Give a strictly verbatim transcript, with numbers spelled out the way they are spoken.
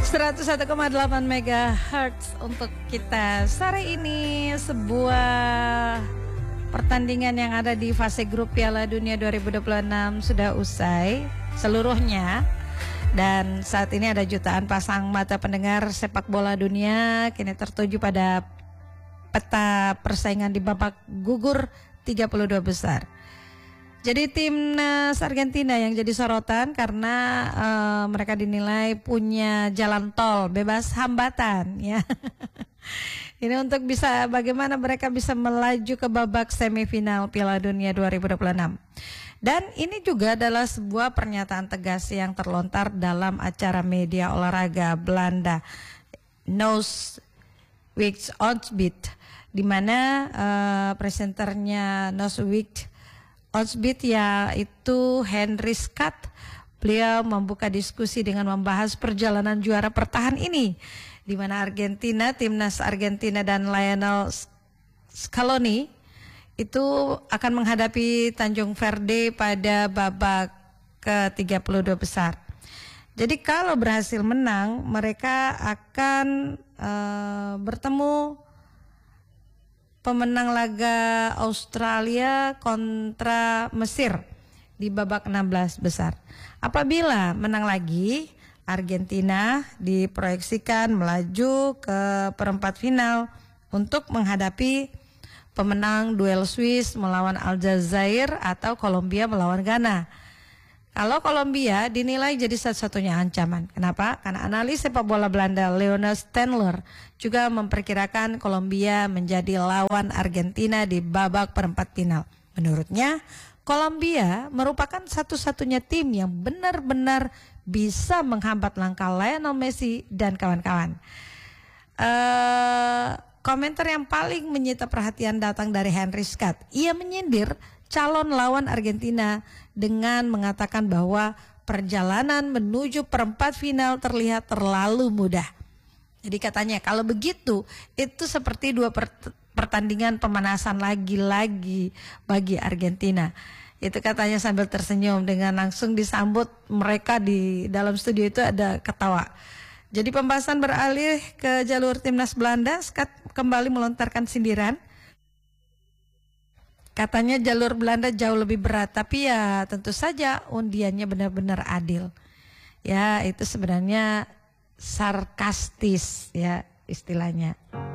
seratus satu koma delapan megahertz untuk kita sore ini. Sebuah pertandingan yang ada di fase grup Piala Dunia dua ribu dua puluh enam sudah usai seluruhnya. Dan saat ini ada jutaan pasang mata pendengar sepak bola dunia kini tertuju pada peta persaingan di babak gugur tiga puluh dua besar. Jadi timnas Argentina yang jadi sorotan karena uh, mereka dinilai punya jalan tol bebas hambatan ya. Ini untuk bisa bagaimana mereka bisa melaju ke babak semifinal Piala Dunia dua ribu dua puluh enam. Dan ini juga adalah sebuah pernyataan tegas yang terlontar dalam acara media olahraga Belanda Nos Weeks Oddsbeat, di mana uh, presenternya Nos Weeks Oddsbeat yaitu Henry Scott. Beliau membuka diskusi dengan membahas perjalanan juara pertahan ini, di mana Argentina, timnas Argentina dan Lionel Scaloni itu akan menghadapi Tanjung Verde pada babak ke tiga puluh dua besar. Jadi kalau berhasil menang, mereka akan uh, bertemu pemenang laga Australia kontra Mesir di babak enam belas besar. Apabila menang lagi, Argentina diproyeksikan melaju ke perempat final untuk menghadapi pemenang duel Swiss melawan Aljazair atau Kolombia melawan Ghana. Kalau Kolombia dinilai jadi satu-satunya ancaman. Kenapa? Karena analis sepak bola Belanda Leonard Stendler juga memperkirakan Kolombia menjadi lawan Argentina di babak perempat final. Menurutnya, Kolombia merupakan satu-satunya tim yang benar-benar bisa menghambat langkah Lionel Messi dan kawan-kawan. Uh, komentar yang paling menyita perhatian datang dari Henry Scott. Ia menyindir calon lawan Argentina dengan mengatakan bahwa perjalanan menuju perempat final terlihat terlalu mudah. Jadi katanya kalau begitu itu seperti dua pertandingan pemanasan lagi-lagi bagi Argentina. Itu katanya sambil tersenyum dengan langsung disambut mereka di dalam studio itu ada ketawa. Jadi pembahasan beralih ke jalur timnas Belanda. Scott kembali melontarkan sindiran. Katanya jalur Belanda jauh lebih berat, tapi ya tentu saja undiannya benar-benar adil. Ya itu sebenarnya sarkastis ya istilahnya.